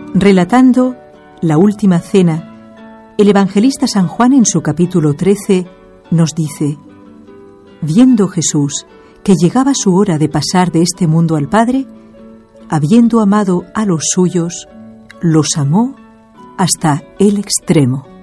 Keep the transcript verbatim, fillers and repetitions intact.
Relatando la última cena, el evangelista San Juan en su capítulo trece nos dice: viendo Jesús que llegaba su hora de pasar de este mundo al Padre, habiendo amado a los suyos, los amó hasta el extremo.